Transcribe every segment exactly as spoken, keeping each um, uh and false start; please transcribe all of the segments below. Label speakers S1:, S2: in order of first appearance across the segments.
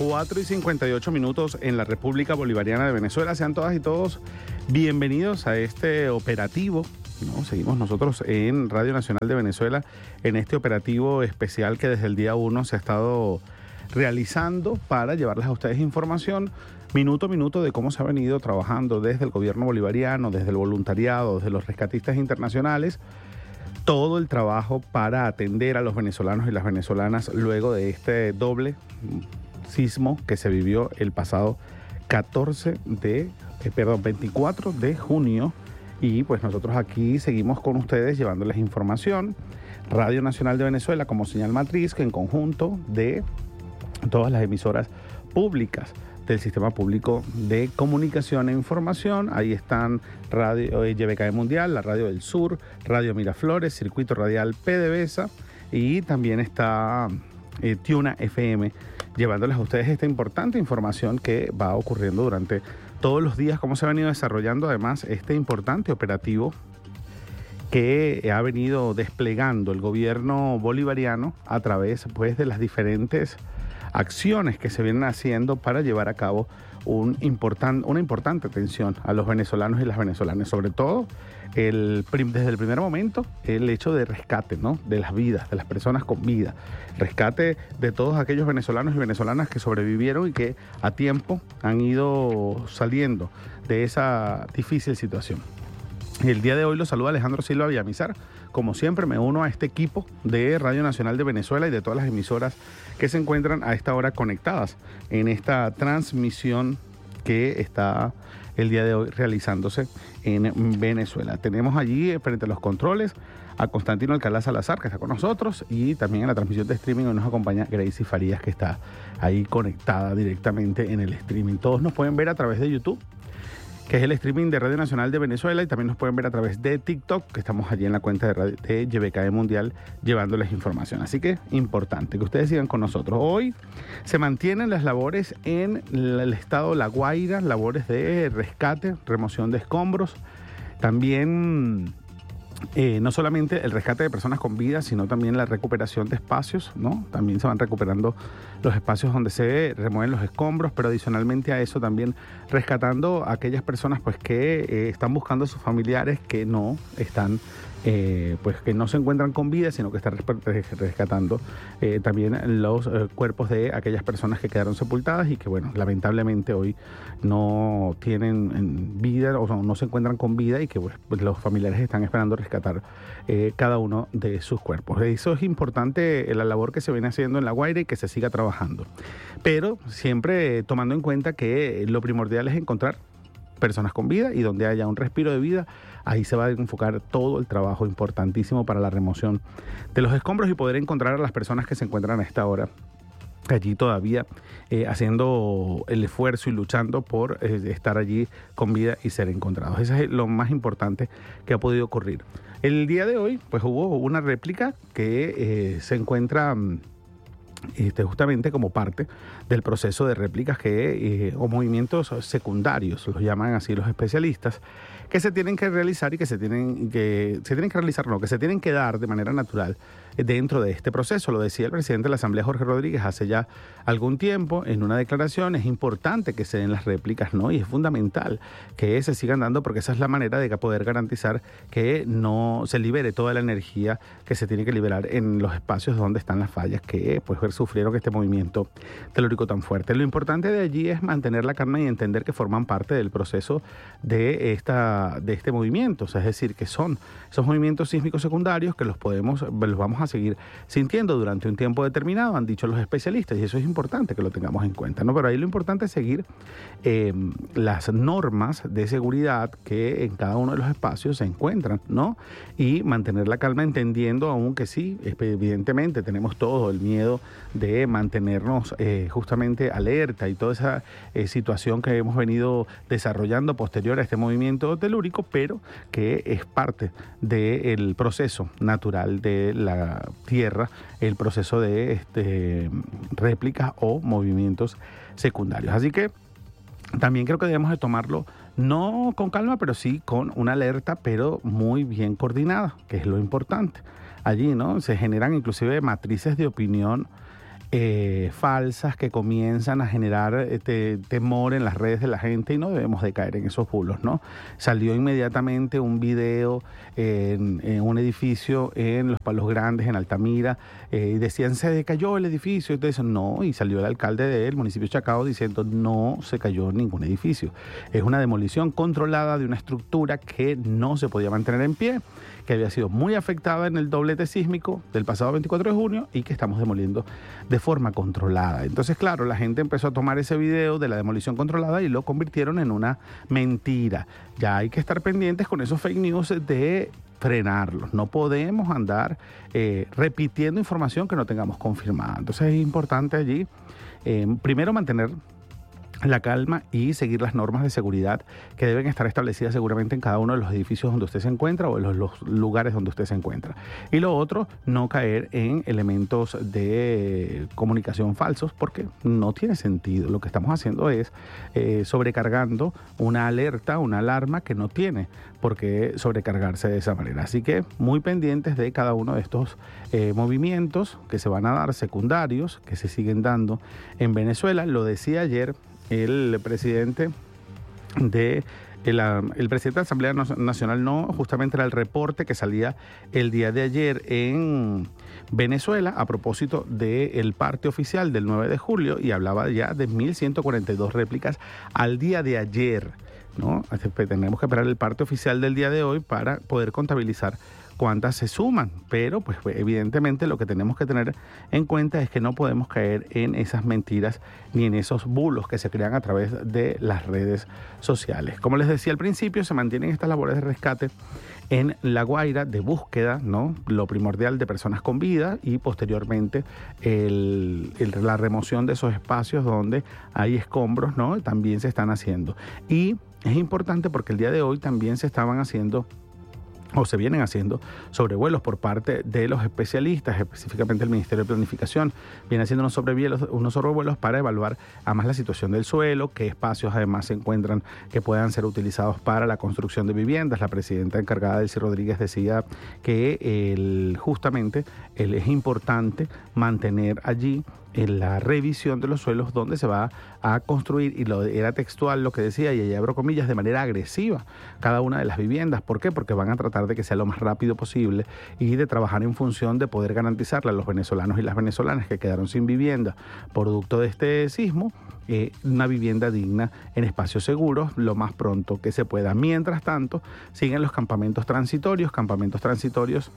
S1: cuatro y cincuenta y ocho minutos en la República Bolivariana de Venezuela. Sean todas y todos bienvenidos a este operativo, ¿no? Seguimos nosotros en Radio Nacional de Venezuela en este operativo especial que desde el día uno se ha estado realizando para llevarles a ustedes información minuto a minuto de cómo se ha venido trabajando desde el gobierno bolivariano, desde el voluntariado, desde los rescatistas internacionales, todo el trabajo para atender a los venezolanos y las venezolanas luego de este doble sismo que se vivió el pasado catorce de, eh, perdón, veinticuatro de junio. Y pues nosotros aquí seguimos con ustedes llevándoles información. Radio Nacional de Venezuela como señal matriz, que en conjunto de todas las emisoras públicas del Sistema Público de Comunicación e Información. Ahí están Radio Y B K E Mundial, la Radio del Sur, Radio Miraflores, Circuito Radial PDVSA, y también está eh, Tuna F M, llevándoles a ustedes esta importante información que va ocurriendo durante todos los días, cómo se ha venido desarrollando además este importante operativo que ha venido desplegando el gobierno bolivariano a través pues de las diferentes acciones que se vienen haciendo para llevar a cabo un important, una importante atención a los venezolanos y las venezolanas, sobre todo el, desde el primer momento el hecho de rescate, ¿no?, de las vidas, de las personas con vida, rescate de todos aquellos venezolanos y venezolanas que sobrevivieron y que a tiempo han ido saliendo de esa difícil situación. El día de hoy los saluda Alejandro Silva Villamizar. Como siempre me uno a este equipo de Radio Nacional de Venezuela y de todas las emisoras que se encuentran a esta hora conectadas en esta transmisión que está el día de hoy realizándose en Venezuela. Tenemos allí frente a los controles a Constantino Alcalá Salazar, que está con nosotros, y también en la transmisión de streaming hoy nos acompaña Gracie Farías, que está ahí conectada directamente en el streaming. Todos nos pueden ver a través de YouTube, que es el streaming de Radio Nacional de Venezuela, y también nos pueden ver a través de TikTok, que estamos allí en la cuenta de, radio, de Y B K E Mundial llevándoles información. Así que importante que ustedes sigan con nosotros. Hoy se mantienen las labores en el estado La Guaira, labores de rescate, remoción de escombros, también Eh, no solamente el rescate de personas con vida, sino también la recuperación de espacios, ¿no? También se van recuperando los espacios donde se remueven los escombros, pero adicionalmente a eso también rescatando a aquellas personas pues que eh, están buscando a sus familiares que no están Eh, pues que no se encuentran con vida, sino que están rescatando eh, también los eh, cuerpos de aquellas personas que quedaron sepultadas y que, bueno, lamentablemente hoy no tienen vida o no, no se encuentran con vida, y que pues, los familiares están esperando rescatar eh, cada uno de sus cuerpos. Eso es importante, la labor que se viene haciendo en La Guaira, y que se siga trabajando, pero siempre eh, tomando en cuenta que lo primordial es encontrar personas con vida, y donde haya un respiro de vida, ahí se va a enfocar todo el trabajo importantísimo para la remoción de los escombros y poder encontrar a las personas que se encuentran a esta hora allí todavía eh, haciendo el esfuerzo y luchando por eh, estar allí con vida y ser encontrados. Eso es lo más importante que ha podido ocurrir. El día de hoy pues hubo una réplica que eh, se encuentra Este, justamente como parte del proceso de réplicas que, eh, o movimientos secundarios, los llaman así los especialistas, que se tienen que realizar y que se tienen que, se tienen que realizar, no, que se tienen que dar de manera natural dentro de este proceso. Lo decía el presidente de la Asamblea, Jorge Rodríguez, hace ya algún tiempo en una declaración. Es importante que se den las réplicas, ¿no? Y es fundamental que se sigan dando, porque esa es la manera de poder garantizar que no se libere toda la energía que se tiene que liberar en los espacios donde están las fallas que pues sufrieron este movimiento telúrico tan fuerte. Lo importante de allí es mantener la calma y entender que forman parte del proceso de, esta, de este movimiento. O sea, es decir, que son esos movimientos sísmicos secundarios que los podemos, los vamos a seguir sintiendo durante un tiempo determinado, han dicho los especialistas, y eso es importante que lo tengamos en cuenta, ¿no? Pero ahí lo importante es seguir eh, las normas de seguridad que en cada uno de los espacios se encuentran, ¿no? Y mantener la calma, entendiendo aún que sí, evidentemente tenemos todo el miedo de mantenernos eh, justamente alerta y toda esa eh, situación que hemos venido desarrollando posterior a este movimiento telúrico, pero que es parte del proceso natural de la Tierra, el proceso de este, réplicas o movimientos secundarios. Así que también creo que debemos de tomarlo no con calma, pero sí con una alerta, pero muy bien coordinada, que es lo importante. Allí, ¿no?, se generan inclusive matrices de opinión eh, falsas que comienzan a generar eh, te, temor en las redes de la gente y no debemos de caer en esos bulos, ¿no? Salió inmediatamente un video en, en un edificio en Los Palos Grandes, en Altamira, eh, y decían, se cayó el edificio, entonces no, y salió el alcalde del municipio de Chacao diciendo, no se cayó ningún edificio. Es una demolición controlada de una estructura que no se podía mantener en pie, que había sido muy afectada en el doblete sísmico del pasado veinticuatro de junio y que estamos demoliendo de forma controlada. Entonces, claro, la gente empezó a tomar ese video de la demolición controlada y lo convirtieron en una mentira. Ya hay que estar pendientes con esos fake news de frenarlos. No podemos andar eh, repitiendo información que no tengamos confirmada. Entonces es importante allí, eh, primero mantener la calma y seguir las normas de seguridad que deben estar establecidas seguramente en cada uno de los edificios donde usted se encuentra o en los, los lugares donde usted se encuentra. Y lo otro, no caer en elementos de comunicación falsos porque no tiene sentido. Lo que estamos haciendo es eh, sobrecargando una alerta, una alarma que no tiene por qué sobrecargarse de esa manera. Así que muy pendientes de cada uno de estos eh, movimientos que se van a dar, secundarios, que se siguen dando en Venezuela. Lo decía ayer el presidente de el, el presidente de la Asamblea Nacional, no, justamente era el reporte que salía el día de ayer en Venezuela a propósito del parte oficial del nueve de julio y hablaba ya de mil ciento cuarenta y dos réplicas al día de ayer, ¿no? Tenemos que esperar el parte oficial del día de hoy para poder contabilizar cuántas se suman, pero pues evidentemente lo que tenemos que tener en cuenta es que no podemos caer en esas mentiras ni en esos bulos que se crean a través de las redes sociales. Como les decía al principio, se mantienen estas labores de rescate en La Guaira, de búsqueda, ¿no? Lo primordial de personas con vida y posteriormente el, el, la remoción de esos espacios donde hay escombros, ¿no? También se están haciendo. Y es importante porque el día de hoy también se estaban haciendo o se vienen haciendo sobrevuelos por parte de los especialistas, específicamente el Ministerio de Planificación, viene haciendo unos sobrevuelos, unos sobrevuelos para evaluar además la situación del suelo, qué espacios además se encuentran que puedan ser utilizados para la construcción de viviendas. La presidenta encargada, Delcy Rodríguez, decía que el, justamente el, es importante mantener allí en la revisión de los suelos donde se va a construir, y lo era textual lo que decía, y allá abro comillas, de manera agresiva cada una de las viviendas. ¿Por qué? Porque van a tratar de que sea lo más rápido posible y de trabajar en función de poder garantizarle a los venezolanos y las venezolanas que quedaron sin vivienda producto de este sismo, eh, una vivienda digna en espacios seguros lo más pronto que se pueda. Mientras tanto, siguen los campamentos transitorios, campamentos transitorios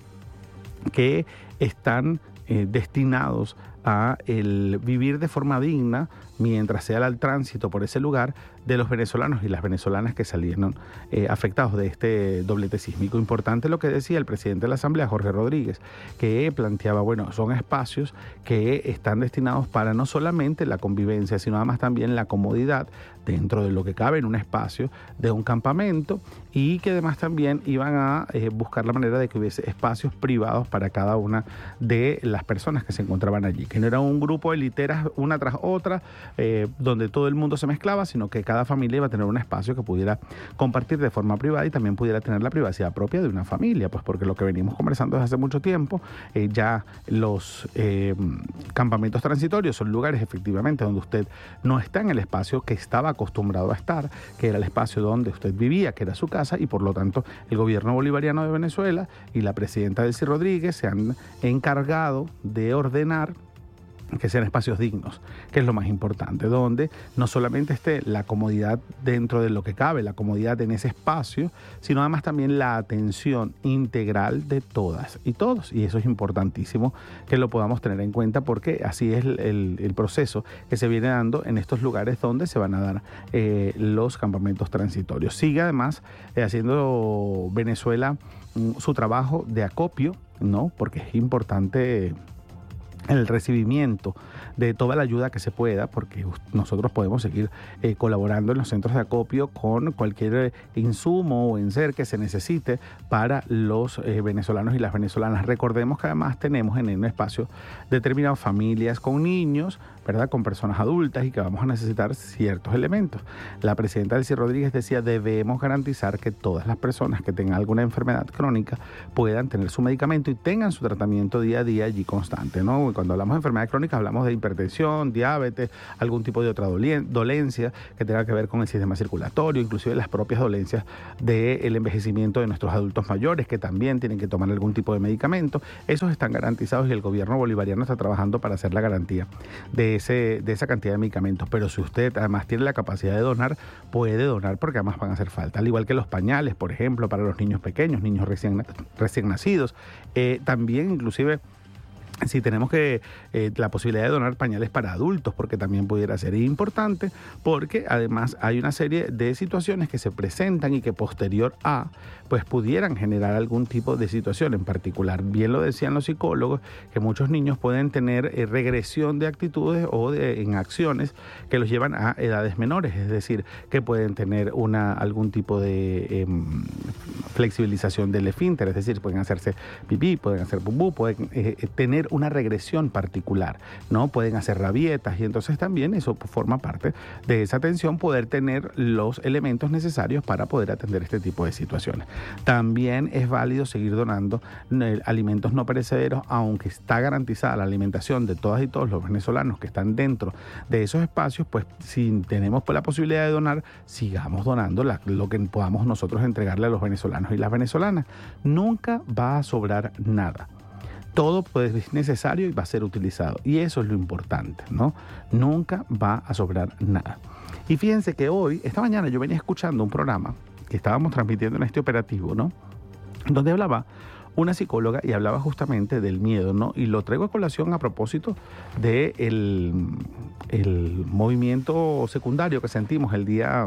S1: que están eh, destinados a el vivir de forma digna mientras sea el tránsito por ese lugar de los venezolanos y las venezolanas que salieron eh, afectados de este doblete sísmico. Importante lo que decía el presidente de la Asamblea, Jorge Rodríguez, que planteaba, bueno, son espacios que están destinados para no solamente la convivencia, sino además también la comodidad dentro de lo que cabe en un espacio de un campamento, y que además también iban a eh, buscar la manera de que hubiese espacios privados para cada una de las personas que se encontraban allí, que no era un grupo de literas una tras otra, eh, donde todo el mundo se mezclaba, sino que cada familia iba a tener un espacio que pudiera compartir de forma privada y también pudiera tener la privacidad propia de una familia, pues porque lo que venimos conversando desde hace mucho tiempo, eh, ya los eh, campamentos transitorios son lugares efectivamente donde usted no está en el espacio que estaba acostumbrado a estar, que era el espacio donde usted vivía, que era su casa, y por lo tanto el gobierno bolivariano de Venezuela y la presidenta Delcy Rodríguez se han encargado de ordenar que sean espacios dignos, que es lo más importante, donde no solamente esté la comodidad dentro de lo que cabe, la comodidad en ese espacio, sino además también la atención integral de todas y todos, y eso es importantísimo que lo podamos tener en cuenta, porque así es el, el, el proceso que se viene dando en estos lugares donde se van a dar eh, los campamentos transitorios. Sigue además eh, haciendo Venezuela mm, su trabajo de acopio, ¿no? Porque es importante el recibimiento de toda la ayuda que se pueda, porque nosotros podemos seguir eh, colaborando en los centros de acopio con cualquier insumo o enser que se necesite para los eh, venezolanos y las venezolanas. Recordemos que además tenemos en un espacio determinado familias con niños, ¿verdad?, con personas adultas, y que vamos a necesitar ciertos elementos. La presidenta Delcy Rodríguez decía, debemos garantizar que todas las personas que tengan alguna enfermedad crónica puedan tener su medicamento y tengan su tratamiento día a día allí constante, ¿no? Y cuando hablamos de enfermedades crónicas hablamos de hipertensión, diabetes, algún tipo de otra dolencia que tenga que ver con el sistema circulatorio, inclusive las propias dolencias del envejecimiento de nuestros adultos mayores, que también tienen que tomar algún tipo de medicamento. Esos están garantizados y el gobierno bolivariano está trabajando para hacer la garantía de, ese, de esa cantidad de medicamentos. Pero si usted además tiene la capacidad de donar, puede donar porque además van a hacer falta. Al igual que los pañales, por ejemplo, para los niños pequeños, niños recién, recién nacidos. Eh, también inclusive si tenemos que eh, la posibilidad de donar pañales para adultos, porque también pudiera ser importante, porque además hay una serie de situaciones que se presentan y que posterior a, pues pudieran generar algún tipo de situación en particular. Bien lo decían los psicólogos, que muchos niños pueden tener eh, regresión de actitudes o de, en acciones que los llevan a edades menores, es decir, que pueden tener una algún tipo de eh, flexibilización del esfínter, es decir, pueden hacerse pipí, pueden hacer bubú, pueden eh, tener una regresión particular, ¿no? Pueden hacer rabietas y entonces también eso forma parte de esa atención, poder tener los elementos necesarios para poder atender este tipo de situaciones. También es válido seguir donando eh, alimentos no perecederos, aunque está garantizada la alimentación de todas y todos los venezolanos que están dentro de esos espacios, pues si tenemos pues, la posibilidad de donar, sigamos donando la, lo que podamos nosotros entregarle a los venezolanos y las venezolanas. Nunca va a sobrar nada. Todo pues, es necesario y va a ser utilizado. Y eso es lo importante, ¿no? Nunca va a sobrar nada. Y fíjense que hoy, esta mañana, yo venía escuchando un programa que estábamos transmitiendo en este operativo, ¿no? Donde hablaba una psicóloga y hablaba justamente del miedo, ¿no? Y lo traigo a colación a propósito del el movimiento secundario que sentimos el día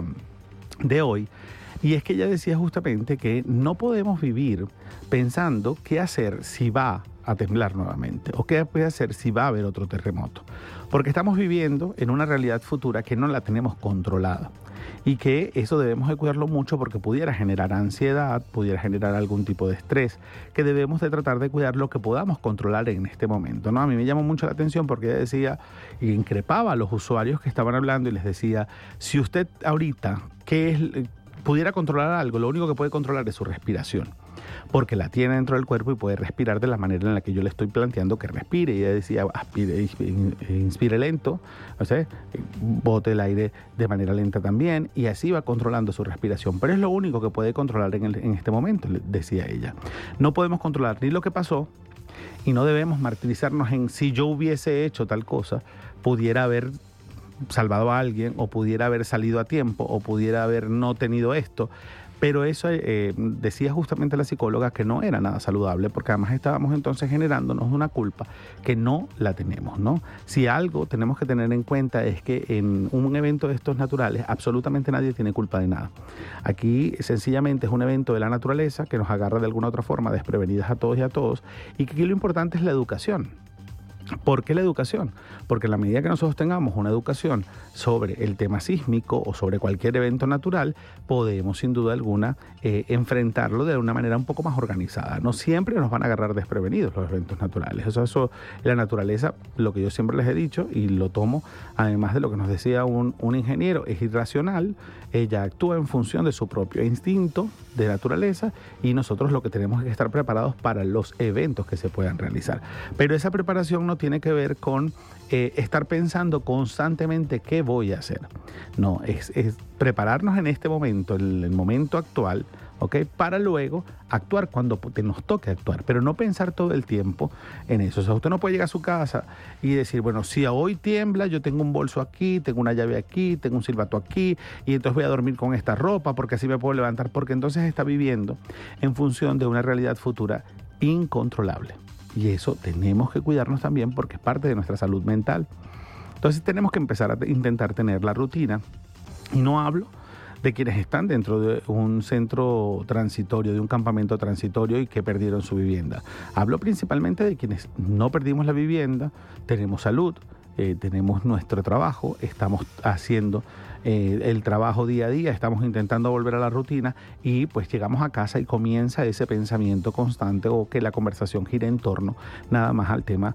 S1: de hoy. Y es que ella decía justamente que no podemos vivir pensando qué hacer si va a temblar nuevamente o qué puede hacer si va a haber otro terremoto, porque estamos viviendo en una realidad futura que no la tenemos controlada y que eso debemos de cuidarlo mucho porque pudiera generar ansiedad, pudiera generar algún tipo de estrés, que debemos de tratar de cuidar lo que podamos controlar en este momento, ¿no? A mí me llamó mucho la atención porque ella decía y increpaba a los usuarios que estaban hablando y les decía, si usted ahorita ¿qué es, pudiera controlar algo, lo único que puede controlar es su respiración, porque la tiene dentro del cuerpo y puede respirar de la manera en la que yo le estoy planteando que respire. Y ella decía, aspire, inspire lento, o sea, bote el aire de manera lenta también, y así va controlando su respiración. Pero es lo único que puede controlar en, el, en este momento, decía ella. No podemos controlar ni lo que pasó, y no debemos martirizarnos en si yo hubiese hecho tal cosa, pudiera haber salvado a alguien, o pudiera haber salido a tiempo, o pudiera haber no tenido esto. Pero eso eh, decía justamente la psicóloga que no era nada saludable, porque además estábamos entonces generándonos una culpa que no la tenemos, ¿no? Si algo tenemos que tener en cuenta es que en un evento de estos naturales absolutamente nadie tiene culpa de nada. Aquí sencillamente es un evento de la naturaleza que nos agarra de alguna otra forma desprevenidas a todos y a todos, y que aquí lo importante es la educación. ¿Por qué la educación? Porque en la medida que nosotros tengamos una educación sobre el tema sísmico o sobre cualquier evento natural, podemos sin duda alguna eh, enfrentarlo de una manera un poco más organizada. No siempre nos van a agarrar desprevenidos los eventos naturales. Eso, eso, la naturaleza, lo que yo siempre les he dicho y lo tomo, además de lo que nos decía un, un ingeniero, es irracional. Ella actúa en función de su propio instinto de naturaleza y nosotros lo que tenemos es que estar preparados para los eventos que se puedan realizar. Pero esa preparación no tiene que ver con eh, estar pensando constantemente qué voy a hacer. No, es, es prepararnos en este momento, en el momento actual, ¿ok? Para luego actuar cuando nos toque actuar, pero no pensar todo el tiempo en eso. O sea, usted no puede llegar a su casa y decir, bueno, si hoy tiembla, yo tengo un bolso aquí, tengo una llave aquí, tengo un silbato aquí, y entonces voy a dormir con esta ropa porque así me puedo levantar, porque entonces está viviendo en función de una realidad futura incontrolable. Y eso tenemos que cuidarnos también porque es parte de nuestra salud mental. Entonces tenemos que empezar a intentar tener la rutina. Y no hablo de quienes están dentro de un centro transitorio, de un campamento transitorio y que perdieron su vivienda. Hablo principalmente de quienes no perdimos la vivienda, tenemos salud, eh, tenemos nuestro trabajo, estamos haciendo eh, el trabajo día a día, estamos intentando volver a la rutina y pues llegamos a casa y comienza ese pensamiento constante o que la conversación gira en torno nada más al tema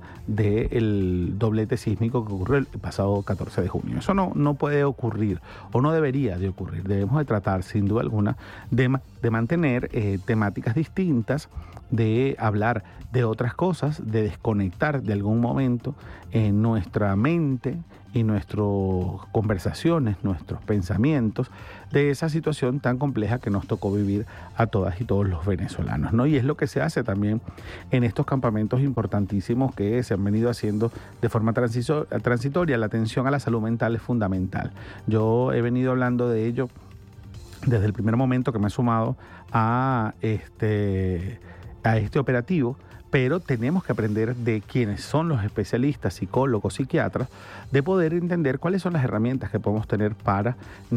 S1: del doblete sísmico que ocurrió el pasado catorce de junio. Eso no, no puede ocurrir o no debería de ocurrir. Debemos de tratar sin duda alguna de de mantener eh, temáticas distintas, de hablar de otras cosas, de desconectar de algún momento en nuestra mente y nuestras conversaciones, nuestros pensamientos de esa situación tan compleja que nos tocó vivir a todas y todos los venezolanos, ¿no? Y es lo que se hace también en estos campamentos importantísimos que se han venido haciendo de forma transitoria. La atención a la salud mental es fundamental. Yo he venido hablando de ello desde el primer momento que me he sumado a este, a este operativo, pero tenemos que aprender de quienes son los especialistas, psicólogos, psiquiatras, de poder entender cuáles son las herramientas que podemos tener para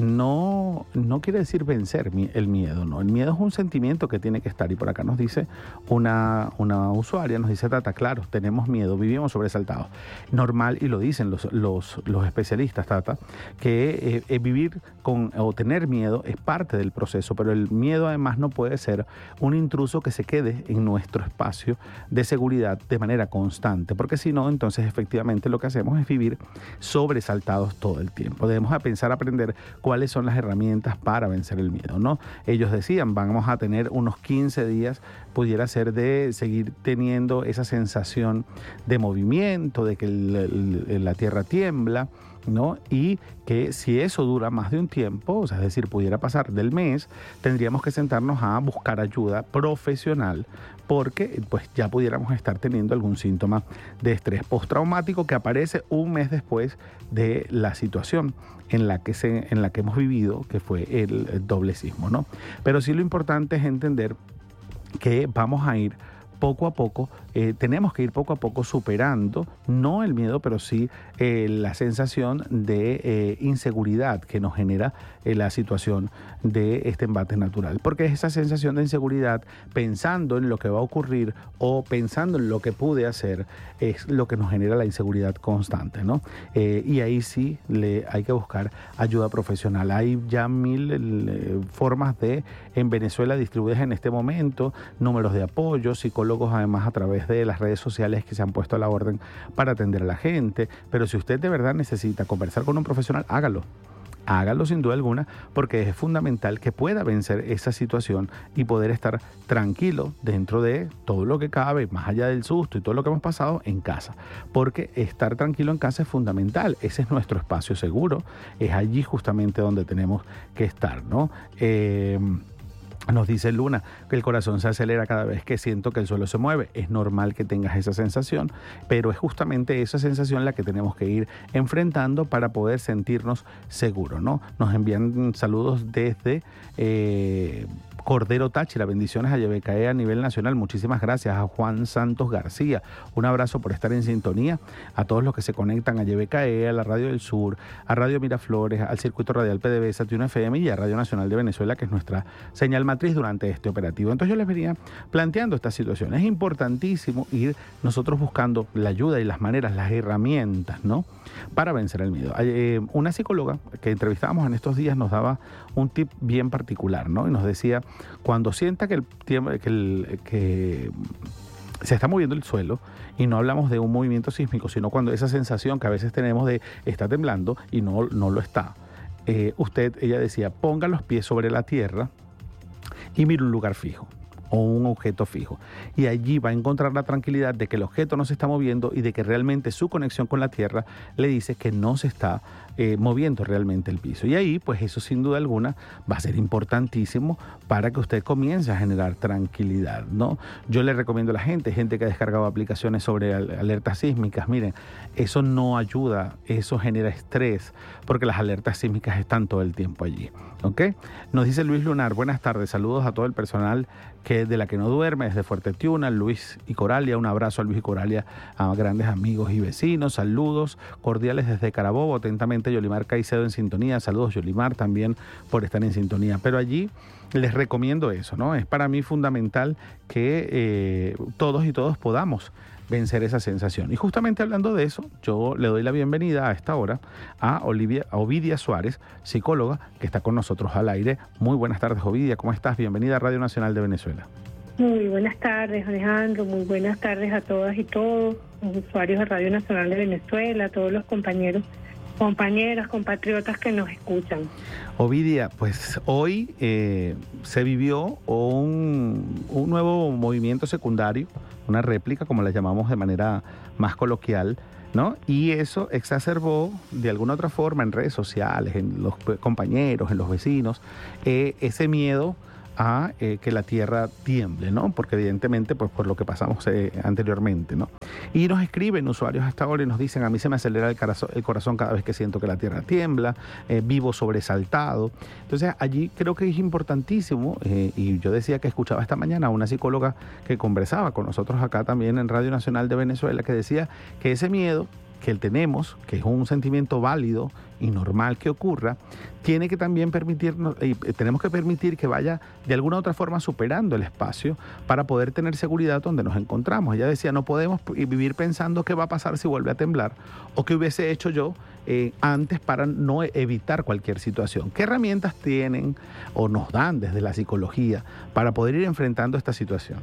S1: no, no quiere decir vencer el miedo, ¿no? El miedo es un sentimiento que tiene que estar, y por acá nos dice una, una usuaria, nos dice Tata, claro, tenemos miedo, vivimos sobresaltados. Normal, y lo dicen los, los, los especialistas, Tata, que eh, vivir con o tener miedo es parte del proceso, pero el miedo además no puede ser un intruso que se quede en nuestro espacio de seguridad de manera constante, porque si no, entonces efectivamente lo que hacemos es vivir sobresaltados todo el tiempo. Debemos a pensar, aprender cuáles son las herramientas para vencer el miedo, ¿no? Ellos decían, vamos a tener unos quince días, pudiera ser de seguir teniendo esa sensación de movimiento, de que el, el, la tierra tiembla, ¿no? Y que si eso dura más de un tiempo, o sea, es decir, pudiera pasar del mes, tendríamos que sentarnos a buscar ayuda profesional, porque pues ya pudiéramos estar teniendo algún síntoma de estrés postraumático que aparece un mes después de la situación en la que se, en la que hemos vivido, que fue el, el doble sismo, ¿no? Pero sí lo importante es entender que vamos a ir poco a poco, eh, tenemos que ir poco a poco superando, no el miedo, pero sí eh, la sensación de eh, inseguridad que nos genera eh, la situación de este embate natural. Porque esa sensación de inseguridad, pensando en lo que va a ocurrir o pensando en lo que pude hacer, es lo que nos genera la inseguridad constante, ¿no? Eh, y ahí sí le hay que buscar ayuda profesional. Hay ya mil eh, formas de, en Venezuela distribuidas en este momento, números de apoyo, psicólogos además a través de las redes sociales que se han puesto a la orden para atender a la gente. Pero si usted de verdad necesita conversar con un profesional, hágalo. Hágalo sin duda alguna, porque es fundamental que pueda vencer esa situación y poder estar tranquilo dentro de todo lo que cabe, más allá del susto y todo lo que hemos pasado en casa. Porque estar tranquilo en casa es fundamental. Ese es nuestro espacio seguro. Es allí justamente donde tenemos que estar, ¿no? Eh... Nos dice Luna que el corazón se acelera cada vez que siento que el suelo se mueve. Es normal que tengas esa sensación, pero es justamente esa sensación la que tenemos que ir enfrentando para poder sentirnos seguros, ¿no? Nos envían saludos desde eh, Cordero Táchira, bendiciones a Yebecae a nivel nacional. Muchísimas gracias a Juan Santos García. Un abrazo por estar en sintonía. A todos los que se conectan a Yebecae, a la Radio del Sur, a Radio Miraflores, al Circuito Radial P D V Sat uno F M y a Radio Nacional de Venezuela, que es nuestra señal matriz durante este operativo. Entonces yo les venía planteando esta situación. Es importantísimo ir nosotros buscando la ayuda y las maneras, las herramientas, ¿no?, para vencer el miedo. Eh, una psicóloga que entrevistábamos en estos días nos daba un tip bien particular, ¿no? Y nos decía, cuando sienta que, el, que, el, que se está moviendo el suelo, y no hablamos de un movimiento sísmico, sino cuando esa sensación que a veces tenemos de está temblando y no, no lo está, eh, usted, ella decía, ponga los pies sobre la tierra y mire un lugar fijo o un objeto fijo, y allí va a encontrar la tranquilidad de que el objeto no se está moviendo y de que realmente su conexión con la tierra le dice que no se está eh, moviendo realmente el piso. Y ahí, pues eso sin duda alguna va a ser importantísimo para que usted comience a generar tranquilidad, ¿no? Yo le recomiendo a la gente, gente que ha descargado aplicaciones sobre alertas sísmicas, miren, eso no ayuda, eso genera estrés, porque las alertas sísmicas están todo el tiempo allí, ¿ok? Nos dice Luis Lunar, buenas tardes, saludos a todo el personal que de la que no duerme, desde Fuerte Tiuna, Luis y Coralia, un abrazo a Luis y Coralia, a grandes amigos y vecinos, saludos cordiales desde Carabobo, atentamente Yolimar Caicedo en sintonía, saludos Yolimar también por estar en sintonía, pero allí les recomiendo eso, ¿no? Es para mí fundamental que eh, todos y todos podamos vencer esa sensación. Y justamente hablando de eso, yo le doy la bienvenida a esta hora a, Olivia, a Ovidia Suárez, psicóloga, que está con nosotros al aire. Muy buenas tardes, Ovidia, ¿cómo estás? Bienvenida a Radio Nacional de Venezuela.
S2: Muy buenas tardes, Alejandro, muy buenas tardes a todas y todos, los usuarios de Radio Nacional de Venezuela, a todos los compañeros compañeras, compatriotas que nos escuchan.
S1: Ovidia, pues hoy eh, se vivió un, un nuevo movimiento secundario, una réplica, como la llamamos de manera más coloquial, ¿no? Y eso exacerbó de alguna otra forma en redes sociales, en los compañeros, en los vecinos, eh, ese miedo a eh, que la tierra tiemble, ¿no? Porque evidentemente, pues por lo que pasamos eh, anteriormente, ¿no? Y nos escriben usuarios hasta ahora y nos dicen: a mí se me acelera el corazón, el corazón cada vez que siento que la tierra tiembla, eh, vivo sobresaltado. Entonces allí creo que es importantísimo, eh, y yo decía que escuchaba esta mañana a una psicóloga que conversaba con nosotros acá también en Radio Nacional de Venezuela, que decía que ese miedo que tenemos, que es un sentimiento válido y normal que ocurra, tiene que también permitirnos, eh, tenemos que permitir que vaya de alguna u otra forma superando el espacio para poder tener seguridad donde nos encontramos. Ella decía: no podemos vivir pensando qué va a pasar si vuelve a temblar o qué hubiese hecho yo eh, antes para no evitar cualquier situación. ¿Qué herramientas tienen o nos dan desde la psicología para poder ir enfrentando esta situación?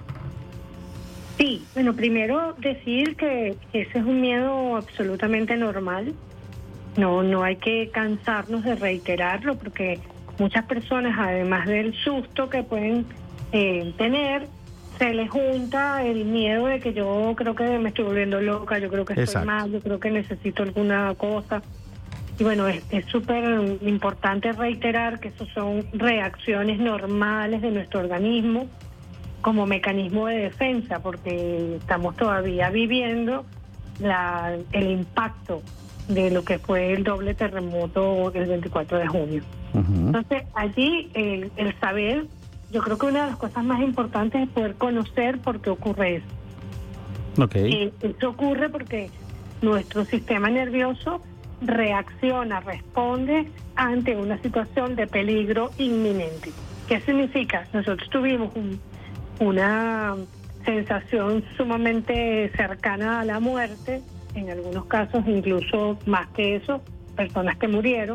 S2: Sí, bueno, primero decir que ese es un miedo absolutamente normal. No, no hay que cansarnos de reiterarlo, porque muchas personas, además del susto que pueden eh, tener, se les junta el miedo de que yo creo que me estoy volviendo loca, yo creo que estoy
S1: Exacto.
S2: mal, yo creo que necesito alguna cosa. Y bueno, es súper importante reiterar que eso son reacciones normales de nuestro organismo como mecanismo de defensa, porque estamos todavía viviendo la, el impacto de lo que fue el doble terremoto del veinticuatro de junio. Uh-huh. Entonces, allí el, el saber, yo creo que una de las cosas más importantes es poder conocer por qué ocurre eso.
S1: Okay.
S2: Eh, eso ocurre porque nuestro sistema nervioso reacciona, responde ante una situación de peligro inminente. ¿Qué significa? Nosotros tuvimos un una sensación sumamente cercana a la muerte, en algunos casos incluso más que eso, personas que murieron,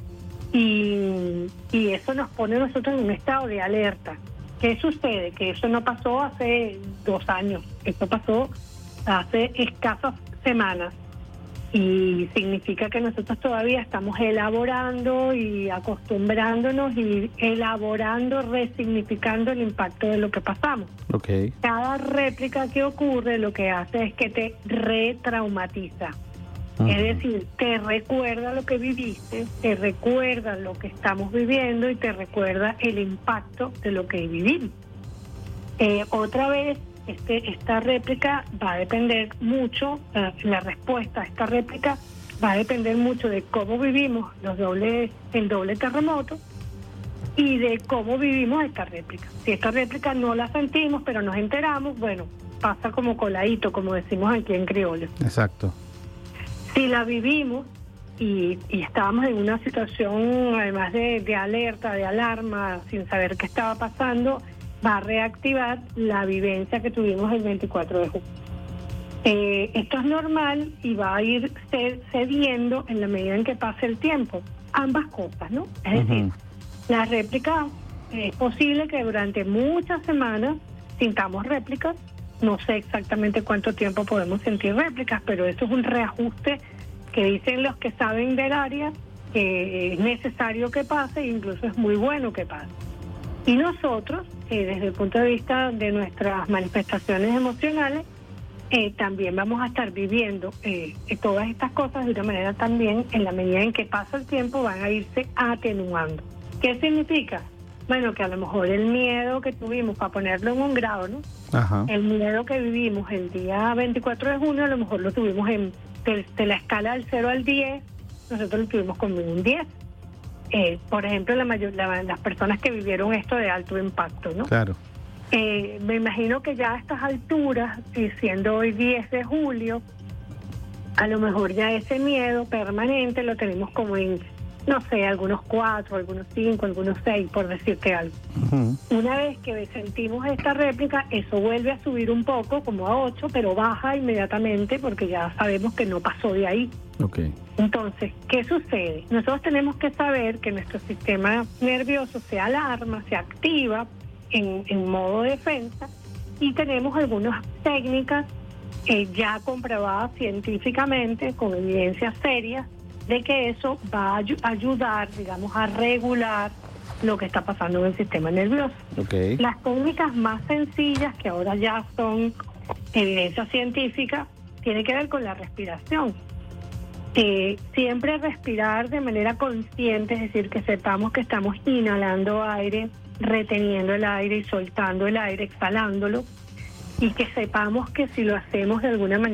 S2: y, y eso nos pone a nosotros en un estado de alerta. ¿Qué sucede? Que eso no pasó hace dos años, eso pasó hace escasas semanas, y significa que nosotros todavía estamos elaborando y acostumbrándonos y elaborando, resignificando el impacto de lo que pasamos.
S1: Okay.
S2: Cada réplica que ocurre lo que hace es que te retraumatiza. Uh-huh. Es decir, te recuerda lo que viviste, te recuerda lo que estamos viviendo y te recuerda el impacto de lo que vivimos. Eh, otra vez, Este, esta réplica va a depender mucho, uh, la respuesta a esta réplica va a depender mucho de cómo vivimos los doble, el doble terremoto y de cómo vivimos esta réplica. Si esta réplica no la sentimos, pero nos enteramos, bueno, pasa como coladito, como decimos aquí en criollo.
S1: Exacto.
S2: Si la vivimos y, y estábamos en una situación, además de, de alerta, de alarma, sin saber qué estaba pasando, va a reactivar la vivencia que tuvimos el veinticuatro de junio. Eh, esto es normal y va a ir cediendo en la medida en que pase el tiempo. Ambas cosas, ¿no? Es uh-huh. decir, la réplica, eh, es posible que durante muchas semanas sintamos réplicas. No sé exactamente cuánto tiempo podemos sentir réplicas, pero eso es un reajuste que dicen los que saben del área que es necesario que pase e incluso es muy bueno que pase. Y nosotros, eh, desde el punto de vista de nuestras manifestaciones emocionales, eh, también vamos a estar viviendo eh, todas estas cosas de una manera también, en la medida en que pasa el tiempo, van a irse atenuando. ¿Qué significa? Bueno, que a lo mejor el miedo que tuvimos, para ponerlo en un grado, ¿no? Ajá. El miedo que vivimos el día veinticuatro de junio, a lo mejor lo tuvimos en de, de la escala del cero al diez, nosotros lo tuvimos como en un diez. Eh, por ejemplo, la mayor, la, las personas que vivieron esto de alto impacto, ¿no?
S1: Claro.
S2: Eh, me imagino que ya a estas alturas, y siendo hoy diez de julio, a lo mejor ya ese miedo permanente lo tenemos como en, no sé, algunos cuatro, algunos cinco, algunos seis, por decirte algo. Uh-huh. Una vez que sentimos esta réplica, eso vuelve a subir un poco, como a ocho, pero baja inmediatamente porque ya sabemos que no pasó de ahí.
S1: Okay.
S2: Entonces, ¿qué sucede? Nosotros tenemos que saber que nuestro sistema nervioso se alarma, se activa en, en modo defensa, y tenemos algunas técnicas eh, ya comprobadas científicamente, con evidencias serias, de que eso va a ayudar, digamos, a regular lo que está pasando en el sistema nervioso.
S1: Okay.
S2: Las técnicas más sencillas, que ahora ya son evidencia científica, tiene que ver con la respiración. Eh, siempre respirar de manera consciente, es decir, que sepamos que estamos inhalando aire, reteniendo el aire y soltando el aire, exhalándolo, y que sepamos que si lo hacemos de alguna manera